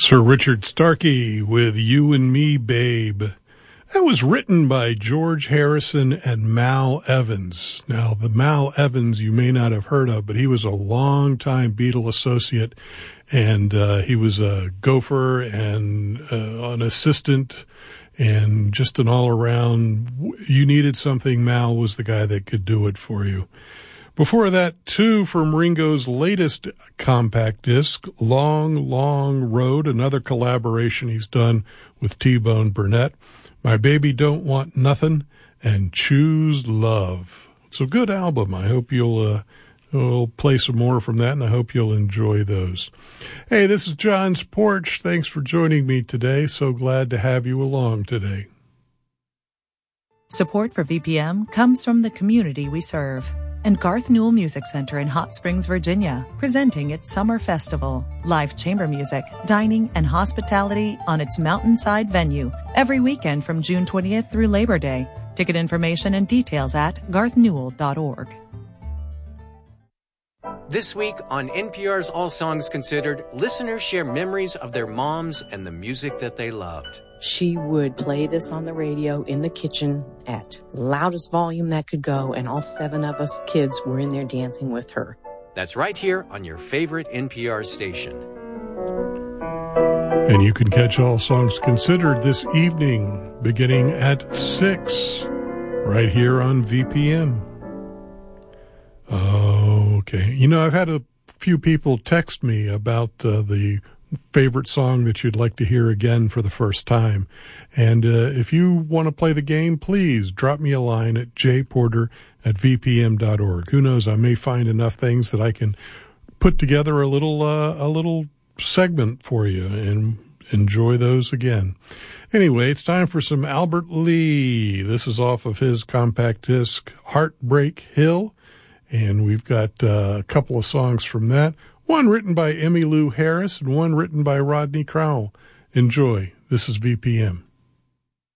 Sir Richard Starkey with You and Me, Babe. That was written by George Harrison and Mal Evans. Now, the Mal Evans you may not have heard of, but he was a long-time Beatle associate, and he was a gopher and an assistant and just an all-around. You needed something, Mal was the guy that could do it for you. Before that, two from Ringo's latest compact disc, Long, Long Road, another collaboration he's done with T-Bone Burnett. My Baby Don't Want Nothing, and Choose Love. It's a good album. I hope you'll play some more from that, and I hope you'll enjoy those. Hey, this is John's Porch. Thanks for joining me today. So glad to have you along today. Support for VPM comes from the community we serve and Garth Newell Music Center in Hot Springs, Virginia, presenting its Summer Festival. Live chamber music, dining, and hospitality on its mountainside venue every weekend from June 20th through Labor Day. Ticket information and details at garthnewell.org. This week on NPR's All Songs Considered, listeners share memories of their moms and the music that they loved. She would play this on the radio in the kitchen at the loudest volume that could go, and all 7 of us kids were in there dancing with her. That's right here on your favorite NPR station. And you can catch All Songs Considered this evening, beginning at 6, right here on VPM. Okay. You know, I've had a few people text me about the favorite song that you'd like to hear again for the first time. And if you want to play the game, please drop me a line at jporter@vpm.org. Who knows, I may find enough things that I can put together a little segment for you and enjoy those again. Anyway, it's time for some Albert Lee. This is off of his compact disc, Heartbreak Hill. And we've got a couple of songs from that. One written by Emmylou Harris and one written by Rodney Crowell. Enjoy. This is VPM.